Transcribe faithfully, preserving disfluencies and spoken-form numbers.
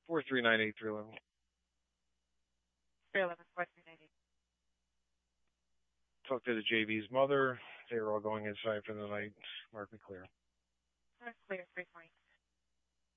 four three nine eight three eleven. three eleven, four three nine eight. Talk to the J V's mother. They were all going inside for the night. Mark me clear. Mark clear, three twenty.